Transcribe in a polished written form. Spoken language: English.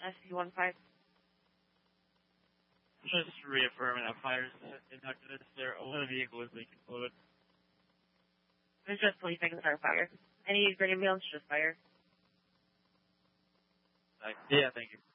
SC-15. Just reaffirming that fires conducted. There only vehicle is leaking fluid. There's just leaving our fire. Any green ambulance, just fire. Yeah, thank you.